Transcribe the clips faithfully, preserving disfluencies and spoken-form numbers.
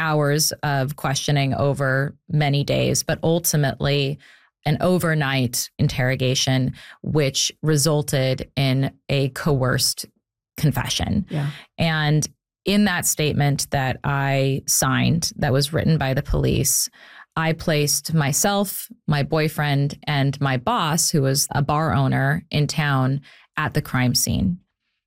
hours of questioning over many days, but ultimately an overnight interrogation, which resulted in a coerced confession. Yeah. And in that statement that I signed, that was written by the police, I placed myself, my boyfriend, and my boss, who was a bar owner in town, at the crime scene.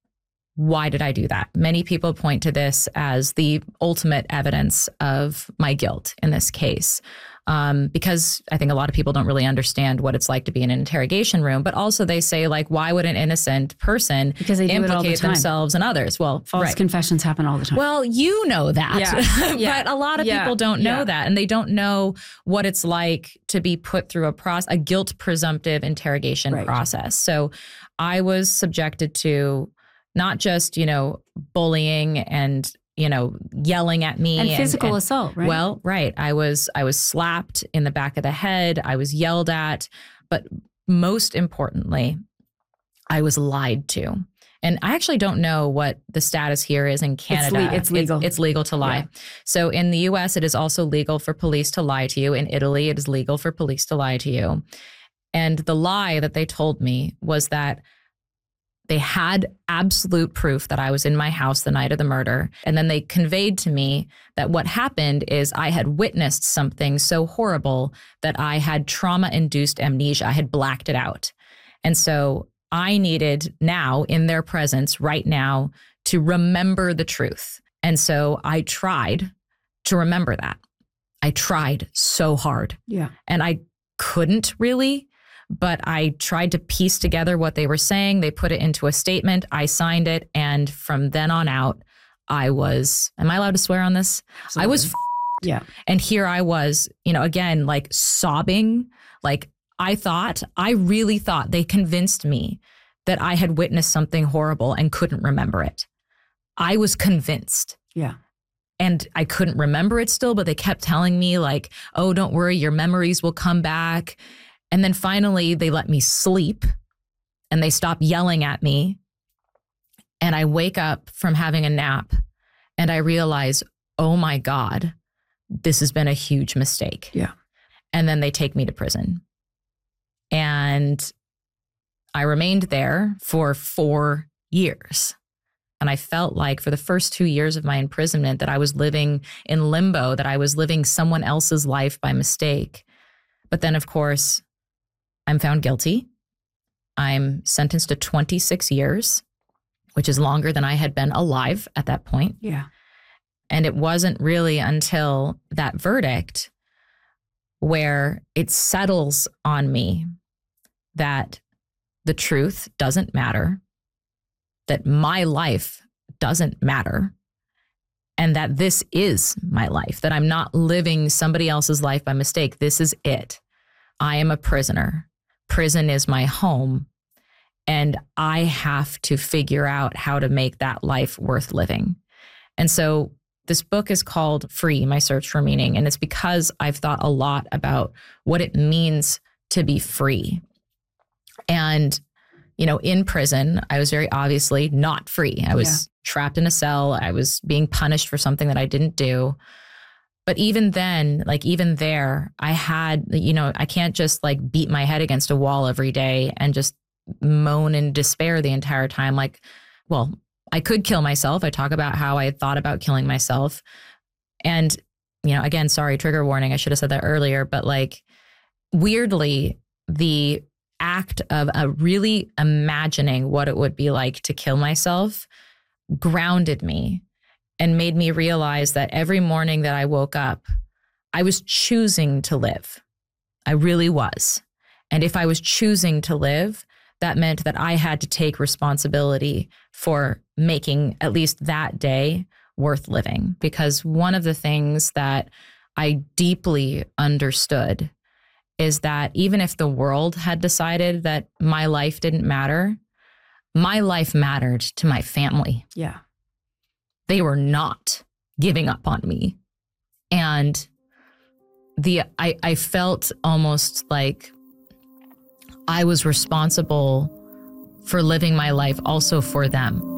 Why did I do that? Many people point to this as the ultimate evidence of my guilt in this case, um, because I think a lot of people don't really understand what it's like to be in an interrogation room. But also they say, like, why would an innocent person because they do implicate it all the time. themselves and others? Well, false right. confessions happen all the time. Well, you know that, yeah. yeah. but a lot of yeah. people don't know yeah. that, and they don't know what it's like to be put through a process, a guilt presumptive interrogation right. process. So I was subjected to not just, you know, bullying and, you know, yelling at me. And physical and, and, assault, right? Well, right. I was, I was slapped in the back of the head. I was yelled at. But most importantly, I was lied to. And I actually don't know what the status here is in Canada. It's, le- it's legal. It's, it's legal to lie. Yeah. So in the U S, it is also legal for police to lie to you. In Italy, it is legal for police to lie to you. And the lie that they told me was that they had absolute proof that I was in my house the night of the murder. And then they conveyed to me that what happened is I had witnessed something so horrible that I had trauma-induced amnesia. I had blacked it out. And so I needed now, in their presence right now, to remember the truth. And so I tried to remember that. I tried so hard. Yeah. And I couldn't really. But I tried to piece together what they were saying. They put it into a statement. I signed it. And from then on out, I was, am I allowed to swear on this? Absolutely. I was f***ed. Yeah. And here I was, you know, again, like sobbing. Like I thought, I really thought they convinced me that I had witnessed something horrible and couldn't remember it. I was convinced. Yeah. And I couldn't remember it still, but they kept telling me like, oh, don't worry, your memories will come back. And then finally, they let me sleep and they stop yelling at me. And I wake up from having a nap and I realize, oh my God, this has been a huge mistake. Yeah. And then they take me to prison. And I remained there for four years. And I felt like for the first two years of my imprisonment that I was living in limbo, that I was living someone else's life by mistake. But then, of course, I'm found guilty. I'm sentenced to twenty-six years, which is longer than I had been alive at that point. Yeah. And it wasn't really until that verdict where it settles on me that the truth doesn't matter, that my life doesn't matter, and that this is my life, that I'm not living somebody else's life by mistake. This is it. I am a prisoner. Prison is my home, and I have to figure out how to make that life worth living. And so this book is called Free, My Search for Meaning, and it's because I've thought a lot about what it means to be free. And, you know, in prison, I was very obviously not free. I was yeah. trapped in a cell. I was being punished for something that I didn't do. But even then, like even there, I had, you know, I can't just like beat my head against a wall every day and just moan in despair the entire time. Like, well, I could kill myself. I talk about how I had thought about killing myself. And, you know, again, sorry, trigger warning. I should have said that earlier. But like, weirdly, the act of uh, really imagining what it would be like to kill myself grounded me and made me realize that every morning that I woke up, I was choosing to live. I really was. And if I was choosing to live, that meant that I had to take responsibility for making at least that day worth living. Because one of the things that I deeply understood is that even if the world had decided that my life didn't matter, my life mattered to my family. Yeah. They were not giving up on me. And the I, I felt almost like I was responsible for living my life also for them.